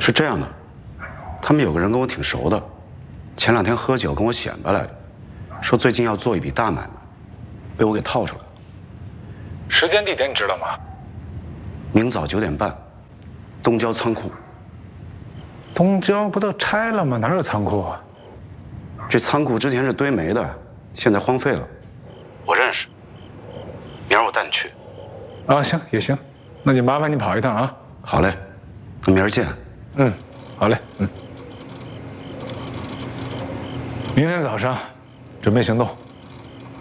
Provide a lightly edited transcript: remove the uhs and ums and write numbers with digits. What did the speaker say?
是这样的，他们有个人跟我挺熟的，前2天喝酒跟我显摆来着，说最近要做一笔大买卖，被我给套出来了。 时间地点你知道吗？ 明早9点半，东郊仓库。 东郊不都拆了吗？哪有仓库啊？ 这仓库之前是堆煤的，现在荒废了。我认识，明儿我带你去。 啊，行也行，那就麻烦你跑一趟啊。 好嘞，那明儿见。 嗯，好嘞，嗯。明天早上准备行动。